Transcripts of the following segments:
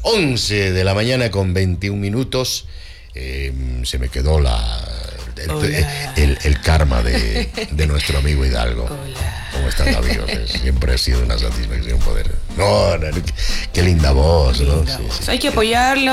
11 de la mañana con 21 minutos. Se me quedó el karma de nuestro amigo Hidalgo. Hola. ¿Cómo están, amigos? Siempre ha sido una satisfacción poder. No, qué linda voz, ¿no? Linda voz. Sí. Hay que apoyarlo,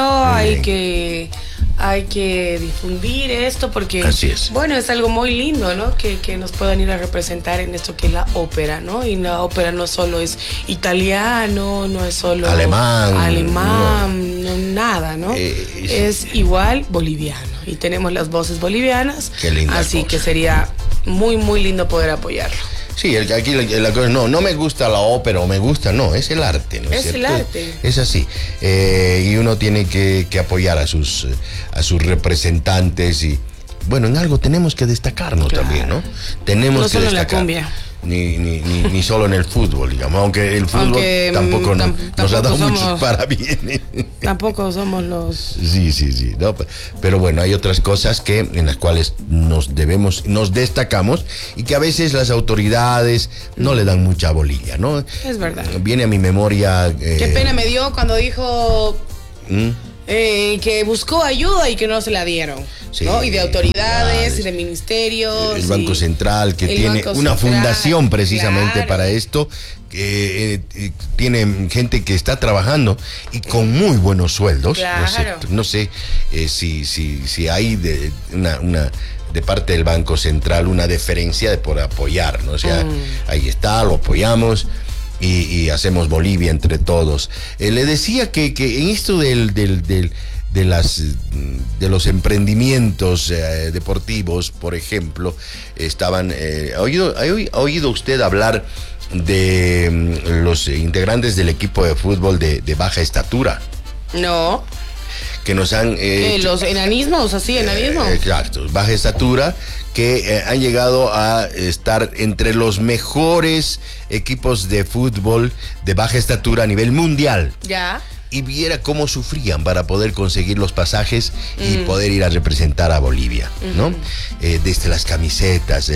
hay que difundir esto porque, así es. Bueno, es algo muy lindo, ¿no? Que nos puedan ir a representar en esto que es la ópera, ¿no? Y la ópera no solo es italiano, no es solo alemán, no, nada, ¿no? Es igual boliviano y tenemos las voces bolivianas. Qué linda así voz. Que sería muy, muy lindo poder apoyarlo. Sí, aquí la cosa no me gusta la ópera o me gusta, no, es el arte, ¿no es cierto? El arte. Es así. Y uno tiene que apoyar a sus representantes y, bueno, en algo tenemos que destacarnos también, ¿no? Tenemos que destacar. No solo en la cumbia. Ni solo en el fútbol, digamos, aunque el fútbol tampoco nos ha dado muchos parabienes. Tampoco somos los... Sí, no, pero bueno, hay otras cosas en las cuales nos destacamos y que a veces las autoridades no le dan mucha bolilla, ¿no? Es verdad. Viene a mi memoria... Qué pena me dio cuando dijo... que buscó ayuda y que no se la dieron, sí, ¿no? Y de autoridades, y de ministerios. El Banco Central, que tiene una fundación precisamente para esto, que tiene gente que está trabajando y con muy buenos sueldos. Claro. No sé si hay de parte del Banco Central una deferencia por apoyar, ¿no? O sea, ahí está, lo apoyamos. Y hacemos Bolivia entre todos. Le decía que en esto de los emprendimientos deportivos, por ejemplo, estaban... ¿Ha oído usted hablar de los integrantes del equipo de fútbol de baja estatura? No. Que nos han... los enanismos, así, enanismo. Exacto, baja estatura, que han llegado a estar entre los mejores equipos de fútbol de baja estatura a nivel mundial. Ya. Y viera cómo sufrían para poder conseguir los pasajes y poder ir a representar a Bolivia, ¿no? Desde las camisetas,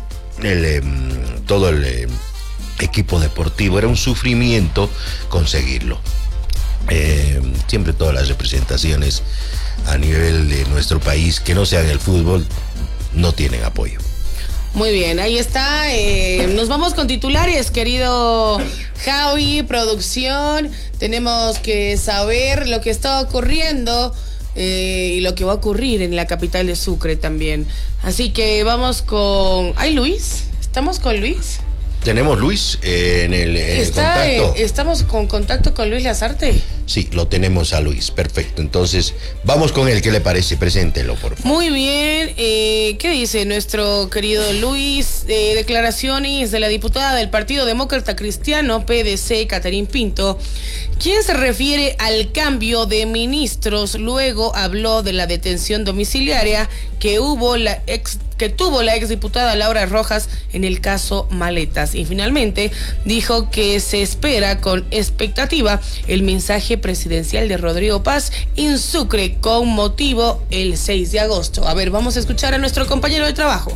todo el equipo deportivo, era un sufrimiento conseguirlo. Siempre todas las representaciones a nivel de nuestro país que no sean el fútbol no tienen apoyo. Muy bien, ahí está. Nos vamos con titulares, querido Javi, producción. Tenemos que saber lo que está ocurriendo y lo que va a ocurrir en la capital de Sucre también. Así que vamos con... ¿Ay, Luis? ¿Estamos con Luis? ¿Tenemos Luis en el contacto? ¿Estamos con contacto con Luis Lazarte? Sí, lo tenemos a Luis, perfecto. Entonces, vamos con él, ¿qué le parece? Preséntelo, por favor. Muy bien, ¿qué dice nuestro querido Luis? Declaraciones de la diputada del Partido Demócrata Cristiano, PDC, Catherine Pinto, quien se refiere al cambio de ministros. Luego habló de la detención domiciliaria que tuvo la exdiputada Laura Rojas en el caso Maletas. Y finalmente dijo que se espera con expectativa el mensaje presidencial de Rodrigo Paz en Sucre con motivo el 6 de agosto. A ver, vamos a escuchar a nuestro compañero de trabajo.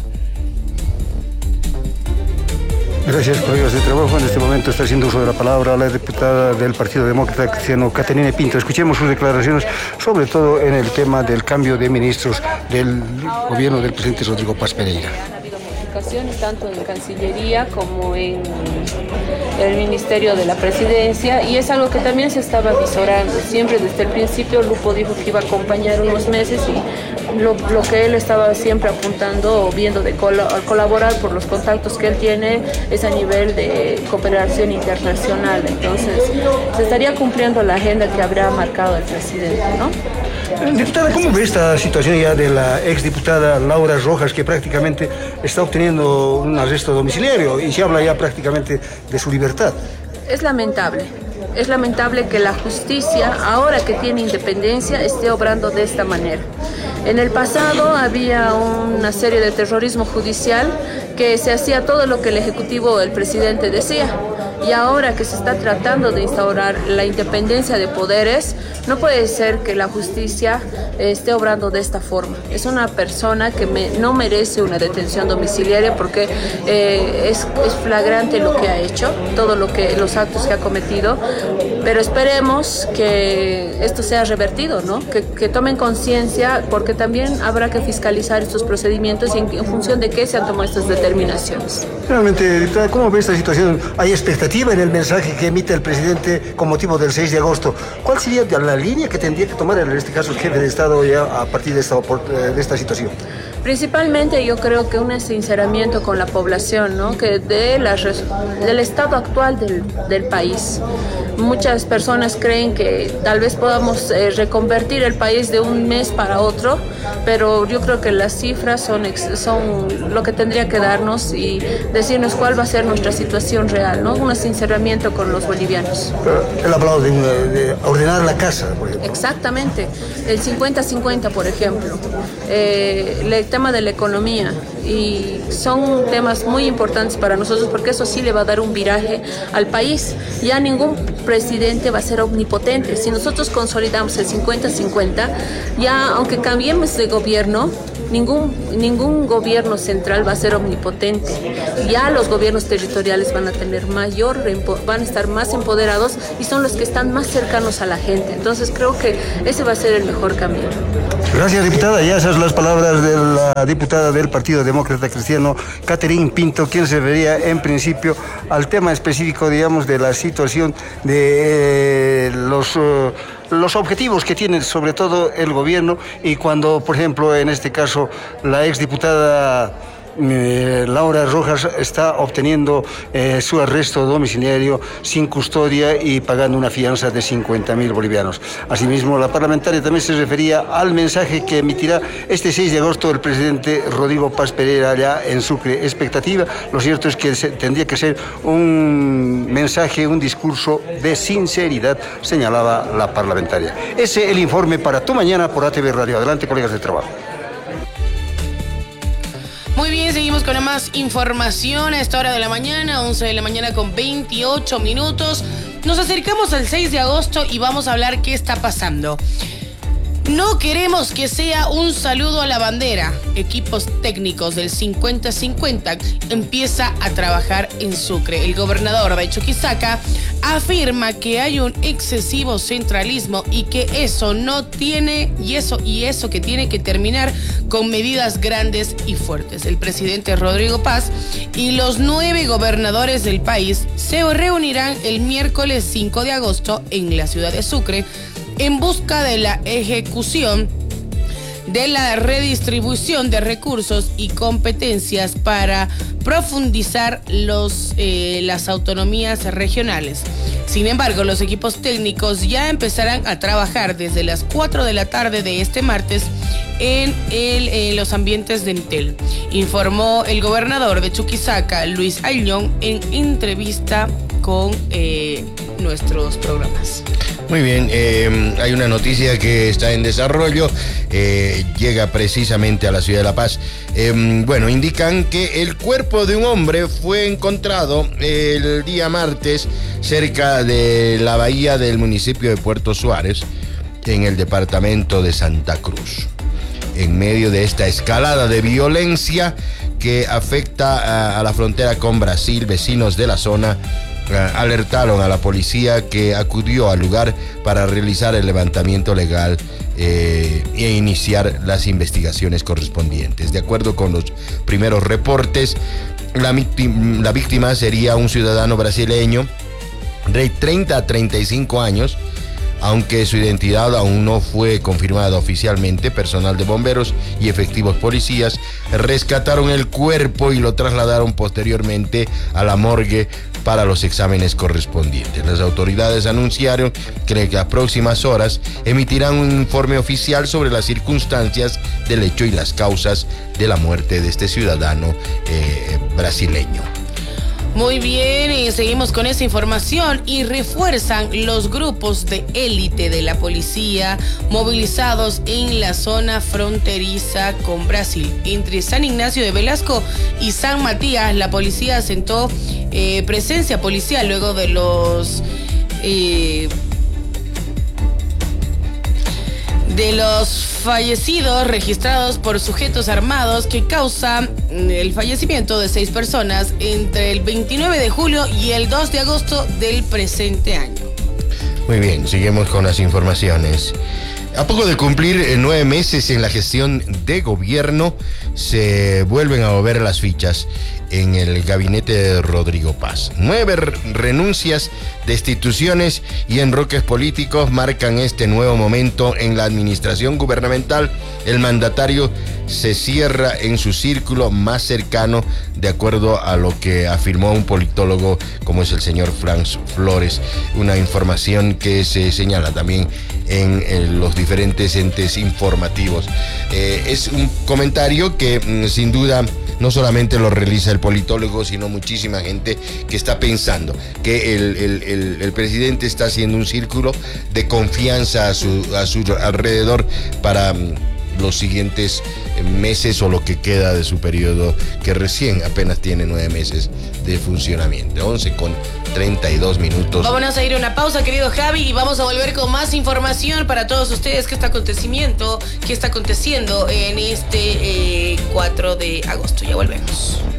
Gracias, colegas de trabajo. En este momento está haciendo uso de la palabra la diputada del Partido Demócrata Cristiano, Catherine Pinto. Escuchemos sus declaraciones, sobre todo en el tema del cambio de ministros del gobierno del presidente Rodrigo Paz Pereira. Han habido modificaciones tanto en Cancillería como en el Ministerio de la Presidencia, y es algo que también se estaba visorando. Siempre desde el principio Lupo dijo que iba a acompañar unos meses, y lo que él estaba siempre apuntando o viendo de colaborar por los contactos que él tiene es a nivel de cooperación internacional. Entonces se estaría cumpliendo la agenda que habrá marcado el presidente, ¿no? Diputada, ¿cómo ve esta situación ya de la exdiputada Laura Rojas, que prácticamente está obteniendo un arresto domiciliario y se habla ya prácticamente de su libertad? Es lamentable. Es lamentable que la justicia, ahora que tiene independencia, esté obrando de esta manera. En el pasado había una serie de terrorismo judicial que se hacía todo lo que el Ejecutivo o el presidente decía. Y ahora que se está tratando de instaurar la independencia de poderes, no puede ser que la justicia esté obrando de esta forma. Es una persona que no merece una detención domiciliaria porque es flagrante lo que ha hecho, los actos que ha cometido. Pero esperemos que esto sea revertido, ¿no? Que tomen conciencia, porque también habrá que fiscalizar estos procedimientos y en función de qué se han tomado estas determinaciones. Realmente, diputada, ¿cómo ve esta situación? ¿Hay expectativa en el mensaje que emite el presidente con motivo del 6 de agosto? ¿Cuál sería la línea que tendría que tomar en este caso el jefe de Estado ya a partir de esta situación? Principalmente yo creo que un sinceramiento con la población, ¿no? Que del estado actual del país. Muchas personas creen que tal vez podamos reconvertir el país de un mes para otro, pero yo creo que las cifras son lo que tendría que darnos y decirnos cuál va a ser nuestra situación real, ¿no? Un sinceramiento con los bolivianos. Él ha hablado de ordenar la casa, por ejemplo. Exactamente, el 50-50, por ejemplo, el tema de la economía, y son temas muy importantes para nosotros porque eso sí le va a dar un viraje al país. Ya ningún presidente va a ser omnipotente. Si nosotros consolidamos el 50-50, ya aunque cambiemos de gobierno, ningún gobierno central va a ser omnipotente. Ya los gobiernos territoriales van a tener van a estar más empoderados y son los que están más cercanos a la gente. Entonces creo que ese va a ser el mejor camino. Gracias, diputada. Y esas son las palabras de la diputada del Partido Demócrata Cristiano, Catherine Pinto, quien se refería en principio al tema específico, digamos, de la situación de los objetivos que tiene sobre todo el gobierno, y cuando, por ejemplo, en este caso, la exdiputada Laura Rojas está obteniendo su arresto domiciliario sin custodia y pagando una fianza de 50.000 bolivianos. Asimismo, la parlamentaria también se refería al mensaje que emitirá este 6 de agosto el presidente Rodrigo Paz Pereira allá en Sucre. Expectativa, lo cierto es que tendría que ser un mensaje, un discurso de sinceridad, señalaba la parlamentaria. Ese es el informe para Tu Mañana por ATV Radio. Adelante, colegas de trabajo. Muy bien, seguimos con más información a esta hora de la mañana, 11 de la mañana con 28 minutos. Nos acercamos al 6 de agosto y vamos a hablar qué está pasando. No queremos que sea un saludo a la bandera. Equipos técnicos del 50-50 empieza a trabajar en Sucre. El gobernador de Chuquisaca afirma que hay un excesivo centralismo y que eso no tiene, y eso que tiene que terminar con medidas grandes y fuertes. El presidente Rodrigo Paz y los 9 gobernadores del país se reunirán el miércoles 5 de agosto en la ciudad de Sucre en busca de la ejecución de la redistribución de recursos y competencias para profundizar las autonomías regionales. Sin embargo, los equipos técnicos ya empezarán a trabajar desde las 4 de la tarde de este martes en los ambientes de Entel, informó el gobernador de Chuquisaca, Luis Ayllón, en entrevista con nuestros programas. Muy bien, hay una noticia que está en desarrollo, llega precisamente a la ciudad de La Paz. Indican que el cuerpo de un hombre fue encontrado el día martes cerca de la bahía del municipio de Puerto Suárez, en el departamento de Santa Cruz. En medio de esta escalada de violencia que afecta a la frontera con Brasil, vecinos de la zona alertaron a la policía, que acudió al lugar para realizar el levantamiento legal e iniciar las investigaciones correspondientes. De acuerdo con los primeros reportes, la víctima sería un ciudadano brasileño de 30 a 35 años, aunque su identidad aún no fue confirmada oficialmente. Personal de bomberos y efectivos policías rescataron el cuerpo y lo trasladaron posteriormente a la morgue para los exámenes correspondientes. Las autoridades anunciaron que en las próximas horas emitirán un informe oficial sobre las circunstancias del hecho y las causas de la muerte de este ciudadano brasileño. Muy bien, y seguimos con esa información y refuerzan los grupos de élite de la policía movilizados en la zona fronteriza con Brasil. Entre San Ignacio de Velasco y San Matías, la policía asentó presencia policial luego de los fallecidos registrados por sujetos armados que causan el fallecimiento de 6 personas entre el 29 de julio y el 2 de agosto del presente año. Muy bien, seguimos con las informaciones. A poco de cumplir 9 meses en la gestión de gobierno, se vuelven a mover las fichas en el gabinete de Rodrigo Paz. 9 renuncias, destituciones y enroques políticos marcan este nuevo momento en la administración gubernamental. El mandatario se cierra en su círculo más cercano, de acuerdo a lo que afirmó un politólogo como es el señor Franz Flores. Una información que se señala también en los diferentes entes informativos. Es un comentario que sin duda no solamente lo realiza el politólogo, sino muchísima gente que está pensando que el presidente está haciendo un círculo de confianza a su alrededor para los siguientes meses o lo que queda de su periodo, que recién apenas tiene 9 meses de funcionamiento. 11:32. Vámonos a ir a una pausa, querido Javi, y vamos a volver con más información para todos ustedes. ¿Qué está aconteciendo en este 4 de agosto? Ya volvemos.